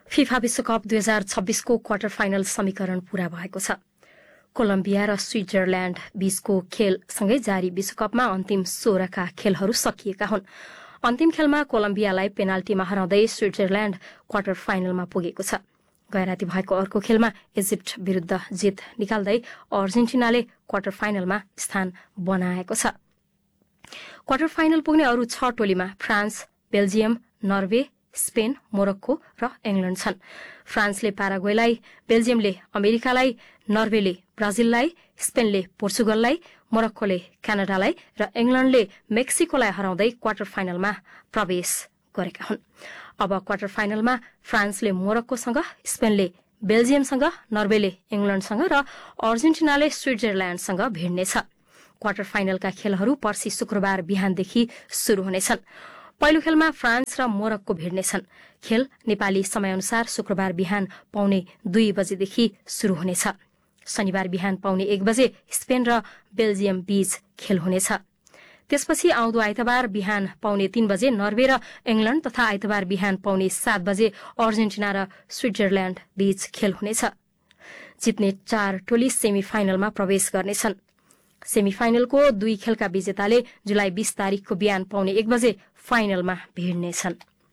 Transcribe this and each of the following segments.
FIFA विश्वकप 2026 को quarter final समीकरण पूरा भएको छ। कोलम्बिया र स्विजरल्याण्ड बीचको खेलसँगै जारी विश्वकपमा अन्तिम 16 का खेलहरू सकिएका हुन्। अन्तिम खेलमा कोलम्बियालाई पेनाल्टीमा हराउँदै स्विजरल्याण्ड क्वार्टर फाइनलमा पुगेको छ। गैराती भएको अर्को खेलमा इजिप्ट विरूद्ध जित निकाल्दै अर्जेन्टिनाले क्वार्टर फाइनलमा स्थान बनाएको छ। क्वार्टर फाइनल पुग्ने अरू 6 टोलीमा France, Belgium, Norway, Spain, Morocco र इंग्ल्याण्ड छन्। फ्रान्सले पाराग्वेलाई, बेल्जियमले अमेरिकालाई, नर्वेले ब्राजिललाई, स्पेनले पोर्चुगललाई, मोरक्कोले क्यानाडालाई र इंग्ल्याण्डले मेक्सिकोलाई हराउँदै क्वार्टर फाइनलमा प्रवेश गरेका हुन्। अब क्वार्टर फाइनलमा फ्रान्सले मोरक्कोसँग, स्पेनले बेल्जियमसँग, नर्वेले इंग्ल्याण्डसँग र अर्जेन्टिनाले स्विजरल्याण्डसँग भिड्नेछ। क्वार्टर फाइनलका खेलहरू पर्सि शुक्रबार बिहानदेखि शुरू हुनेछन्। पहिलो खेलमा फ्रान्स र मोरक्को भिड्नेछन्। खेल नेपाली समयअनुसार शुक्रबार बिहान 1:45 बजेदेखि शुरू हुनेछ। शनिबार बिहान 1:45 बजे स्पेन र बेल्जियम बीच खेल हुनेछ। त्यसपछि आउँदो आइतबार बिहान 3:45 बजे नर्वे र इंग्ल्याण्ड तथा आइतबार बिहान 7:45 बजे अर्जेन्टिना र स्विजरल्याण्ड बीच खेल हुनेछ। जित्ने 4 टोली सेमी फाइनलमा प्रवेश गर्नेछन्। सेमी फाइनलको 2 खेलका विजेताले जुलाई 20 तारिकको बिहान 1:45 बजे फाइनलमा भिड्नेछन्।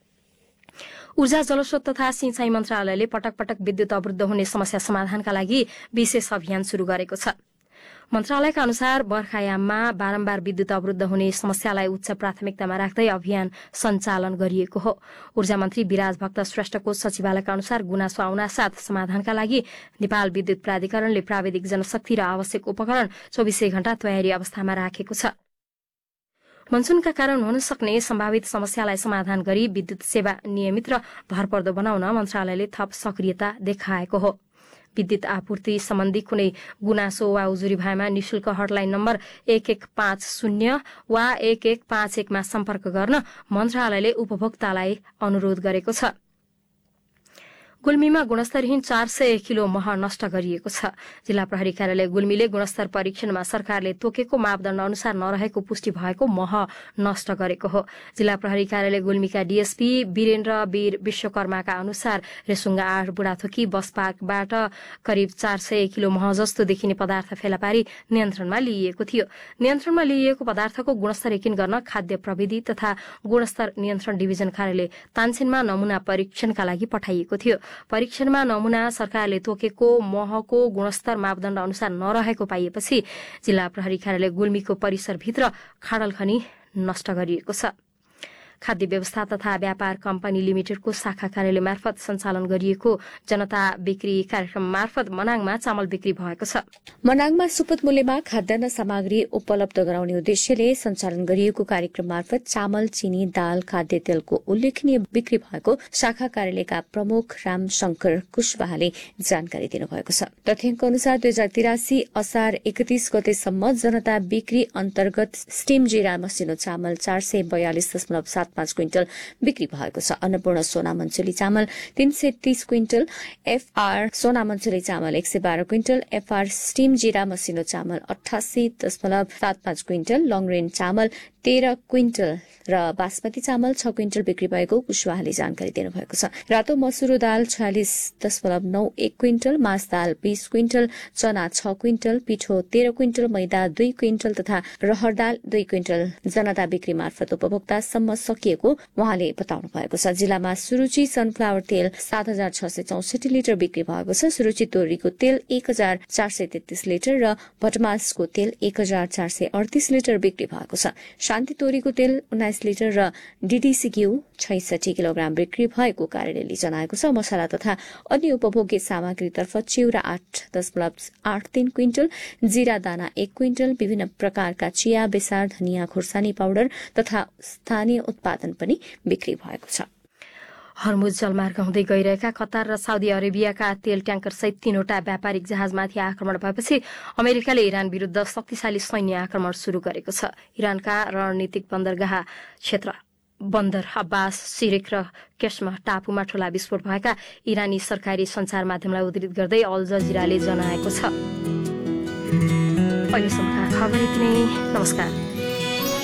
ऊर्जा जलस्रोत तथा सिंचाई मन्त्रालयले पटक पटक विद्युत अवरुद्ध हुने समस्या समाधानका लागि विशेष अभियान शुरू गरेको छ। मन्त्रालयका अनुसार बर्खायाममा बारम्बार विद्युत अवरुद्ध हुने समस्यालाई उच्च प्राथमिकतामा राख्दै अभियान सञ्चालन गरिएको हो। ऊर्जा मन्त्री विराज भक्त श्रेष्ठको सचिवालयका अनुसार गुनासो आउनासाथ समाधानका लागि नेपाल विद्युत प्राधिकरणले प्राविधिक जनशक्ति र आवश्यक उपकरण 24 घण्टा तयारी अवस्थामा राखेको छ। मनसूनका कारण हुन सक्ने सम्भावित समस्यालाई समाधान गरी विद्युत सेवा नियमित र भरपर्दो बनाउन मन्त्रालयले थप सक्रियता देखाएको हो। विद्युत आपूर्ति सम्बन्धी कुनै गुनासो वा उजुरी भएमा निशुल्क हटलाइन नम्बर 1150 वा 1151 मा सम्पर्क गर्न मन्त्रालयले उपभोक्तालाई अनुरोध गरेको छ। गुल्मीमा गुणस्तरहीन 400 किलो मह नष्ट गरिएको छ। जिल्ला प्रहरी कार्यालय गुल्मीले गुणस्तर परीक्षणमा सरकारले तोकेको मापदण्ड अनुसार नरहेको पुष्टि भएको मह नष्ट गरेको हो। जिल्ला प्रहरी कार्यालय गुल्मीका डीएसपी वीरेन्द्र वीर विश्वकर्माका अनुसार रेसुङ्गा 8 बुढाथोकी बस पार्कबाट करिब 400 किलो मह जस्तो देखिने पदार्थ फेला पारी नियन्त्रणमा लिइएको थियो। नियन्त्रणमा लिइएको पदार्थको गुणस्तर यकिन गर्न खाद्य प्रविधि तथा गुणस्तर नियन्त्रण डिभिजन कार्यालय तानसेनमा नमूना परीक्षणका लागि पठाइएको थियो। परीक्षणमा नमूना सरकारले तोकेको महको गुणस्तर मापदण्ड अनुसार नरहेको पाइएपछि जिल्ला प्रहरी कार्यालय गुल्मीको परिसरभित्र खाडल खनी नष्ट गरिएको छ। खाद्य व्यवस्था तथा व्यापार कम्पनी लिमिटेडको शाखा कार्यालय मार्फत सञ्चालन गरिएको जनता बिक्री कार्यक्रम मार्फत मनाङमा चामल बिक्री भएको छ। मनाङमा सुपथ मूल्यमा खाद्यान्न सामग्री उपलब्ध गराउने उद्देश्यले सञ्चालन गरिएको कार्यक्रम मार्फत चामल, चिनी, दाल, खाद्य तेलको उल्लेखनीय बिक्री भएको शाखा कार्यालयका प्रमुख रामशंकर कुशवाहाले जानकारी दिनुभएको छ। तथ्याङ्क अनुसार 2083 असार 31 गतेसम्म जनता बिक्री अन्तर्गत स्टिम जिरा मसिनो चामल 442.75 क्विन्टल बिक्री भएको छ। अन्नपूर्ण सोना मञ्चली चामल 330 क्विन्टल, एफआर सोना मञ्चली चामल 112 क्विन्टल, एफआर स्टिम जिरा मसिनो चामल 88.75 क्विन्टल, लङ रेन्ज चामल 13 क्विन्टल र बासमती चामल 6 क्विन्टल बिक्री भएको कुशवाहाले जानकारी दिनुभएको छ। रातो मसुरो दाल 46.91 क्विन्टल, मास दाल 20 क्विन्टल, चना 6 क्विन्टल, पिठो 13 क्विन्टल, मैदा 2 क्विन्टल तथा रहर दाल 2 क्विन्टल जनता बिक्री मार्फत उपभोक्तासम्म सकिएको उहाँले बताउनु भएको छ। जिल्लामा सुरुचि सनफ्लावर तेल 7,664 लिटर बिक्री भएको छ। सुरुचि तोरीको तेल 1,433 लिटर र भटमासको तेल 1,438 लिटर बिक्री भएको छ। शान्ति तोरीको तेल 19 लिटर र डीडीसी घिउ 66 किलोग्राम बिक्री भएको कार्यालयले जनाएको छ। मसला तथा अन्य उपभोग्य सामग्रीतर्फ चिउरा 8.83 क्विन्टल, जीरा दाना 1 क्विन्टल, विभिन्न प्रकारका चिया, बेसार, धनिया, खुर्सानी पाउडर तथा स्थानीय उत्पादन पनि बिक्री भएको छ। हर्मुज जलमार्ग हुँदै गइरहेका कतार र साउदी अरेबियाका तेल ट्याङ्कर सहित 3वटा व्यापारिक जहाजमाथि आक्रमण भएपछि अमेरिकाले इरान विरूद्ध शक्तिशाली सैन्य आक्रमण शुरू गरेको छ। इरानका रणनीतिक बन्दरगाह क्षेत्र बन्दर अब्बास, सिरेक र केस्म टापुमा ठूला विस्फोट भएका इरानी सरकारी सञ्चार माध्यमलाई उद्धृत गर्दै अल जजिराले जनाएको छ। अहिलेसम्मका खबर यति नै। नमस्कार।